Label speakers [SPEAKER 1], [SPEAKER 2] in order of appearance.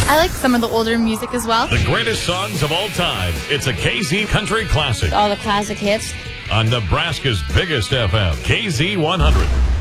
[SPEAKER 1] I like some of the older music as well.
[SPEAKER 2] The greatest songs of all time. It's a KZ Country Classic
[SPEAKER 3] All the classic hits.
[SPEAKER 2] on Nebraska's biggest FM, KZ 100.